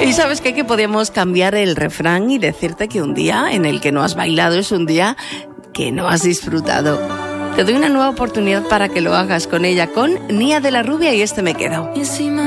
Y sabes qué, que podíamos cambiar el refrán y decirte que un día en el que no has bailado es un día que no has disfrutado. Te doy una nueva oportunidad para que lo hagas con ella, con Nia de la Rubia y Me Quedo.